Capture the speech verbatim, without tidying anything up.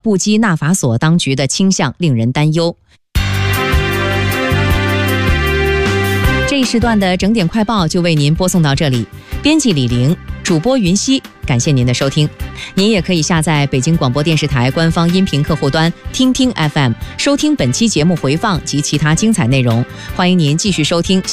布基纳法索当局的倾向令人担忧。这一时段的整点快报就为您播送到这里，编辑李玲，主播云溪，感谢您的收听。您也可以下载北京广播电视台官方音频客户端听听 F M， 收听本期节目回放及其他精彩内容。欢迎您继续收听